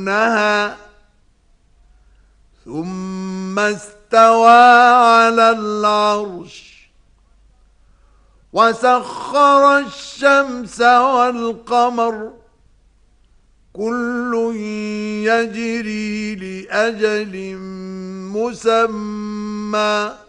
ترونها ثم استوى على العرش وسخر الشمس والقمر كل يجري لأجل مسمى